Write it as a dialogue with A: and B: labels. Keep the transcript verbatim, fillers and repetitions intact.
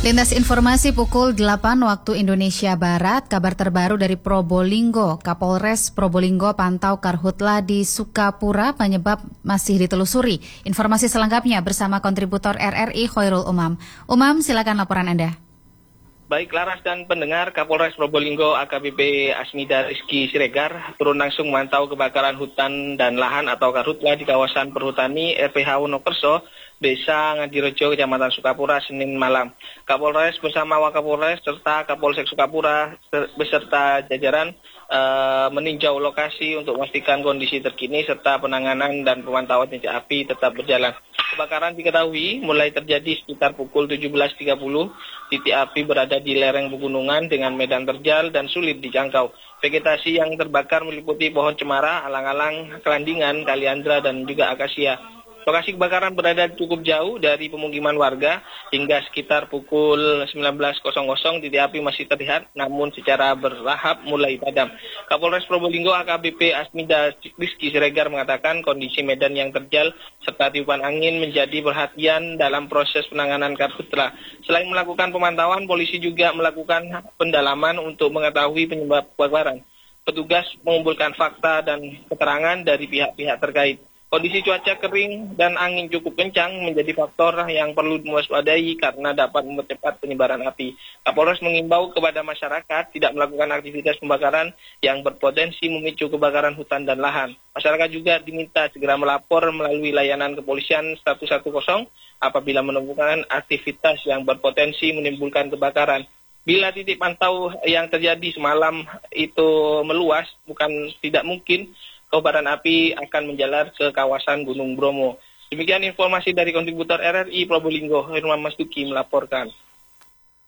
A: Lintas informasi pukul delapan waktu Indonesia Barat, kabar terbaru dari Probolinggo. Kapolres Probolinggo pantau karhutla di Sukapura, penyebab masih ditelusuri. Informasi selengkapnya bersama kontributor R R I Khairul Umam. Umam, silakan laporan Anda.
B: Baik Laras dan pendengar, Kapolres Probolinggo A K B P Asmida Rizky Siregar turun langsung memantau kebakaran hutan dan lahan atau karhutla di kawasan perhutani R P H Wonokerso, Desa Ngadirejo, Kecamatan Sukapura, Senin malam. Kapolres bersama Wakapolres serta Kapolsek Sukapura beserta jajaran e, meninjau lokasi untuk memastikan kondisi terkini serta penanganan dan pemantauan titik api tetap berjalan. Kebakaran diketahui mulai terjadi sekitar pukul tujuh belas tiga puluh. Titik api berada di lereng pegunungan dengan medan terjal dan sulit dijangkau. Vegetasi yang terbakar meliputi pohon cemara, alang-alang, kelandingan, kaliandra, dan juga akasia. Lokasi kebakaran berada cukup jauh dari pemukiman warga hingga sekitar pukul sembilan belas titik api masih terlihat namun secara bertahap mulai padam. Kapolres Probolinggo A K B P Asmida Rizky Siregar mengatakan kondisi medan yang terjal serta tiupan angin menjadi perhatian dalam proses penanganan karhutla. Selain melakukan pemantauan, polisi juga melakukan pendalaman untuk mengetahui penyebab kebakaran. Petugas mengumpulkan fakta dan keterangan dari pihak-pihak terkait. Kondisi cuaca kering dan angin cukup kencang menjadi faktor yang perlu diwaspadai karena dapat mempercepat penyebaran api. Kapolres mengimbau kepada masyarakat tidak melakukan aktivitas pembakaran yang berpotensi memicu kebakaran hutan dan lahan. Masyarakat juga diminta segera melapor melalui layanan kepolisian satu satu nol apabila menemukan aktivitas yang berpotensi menimbulkan kebakaran. Bila titik pantau yang terjadi semalam itu meluas, bukan tidak mungkin kobaran api akan menjalar ke kawasan Gunung Bromo. Demikian informasi dari kontributor R R I Probolinggo, Herman Masduki melaporkan.